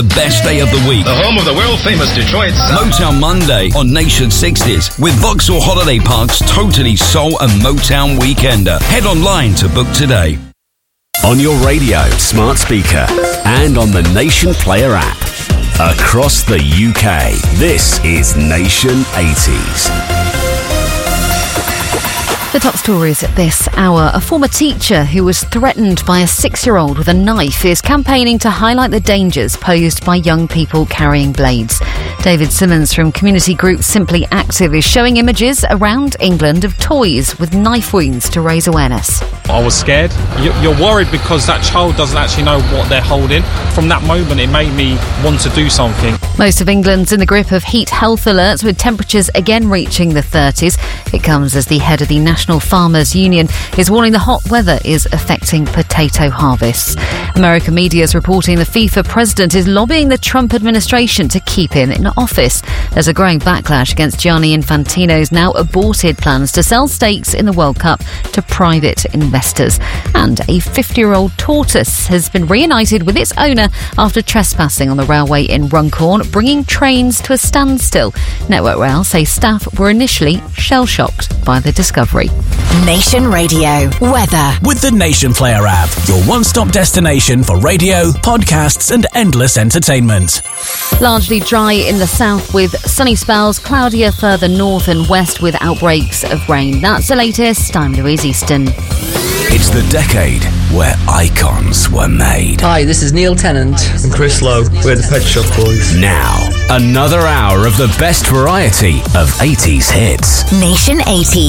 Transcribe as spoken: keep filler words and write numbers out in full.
The best day of the week. The home of the world-famous Detroit sound. Motown Monday on Nation sixties with Vauxhall Holiday Park's totally soul and Motown Weekender. Head online to book today. On your radio, smart speaker, and on the Nation Player app. Across the U K, this is Nation eighties. The top stories at this hour. A former teacher who was threatened by a six-year-old with a knife is campaigning to highlight the dangers posed by young people carrying blades. David Simmons from community group Simply Active is showing images around England of toys with knife wounds to raise awareness. I was scared. You're worried because that child doesn't actually know what they're holding. From that moment, it made me want to do something. Most of England's in the grip of heat health alerts, with temperatures again reaching the thirties. It comes as the head of the National Farmers Union is warning the hot weather is affecting potato harvests. American media is reporting the FIFA president is lobbying the Trump administration to keep him in office. There's a growing backlash against Gianni Infantino's now aborted plans to sell stakes in the World Cup to private investors. And a fifty-year-old tortoise has been reunited with its owner after trespassing on the railway in Runcorn, bringing trains to a standstill. Network Rail say staff were initially shell-shocked by the discovery. Nation Radio weather with the Nation Player app, your one-stop destination for radio, podcasts and endless entertainment. Largely dry in the south with sunny spells, cloudier further north and west with outbreaks of rain. That's the latest. I'm Louise Easton. It's the decade where icons were made. Hi, this is Neil Tennant and Chris Lowe. We're the Pet Shop Boys. Now, another hour of the best variety of eighties hits. Nation eighties.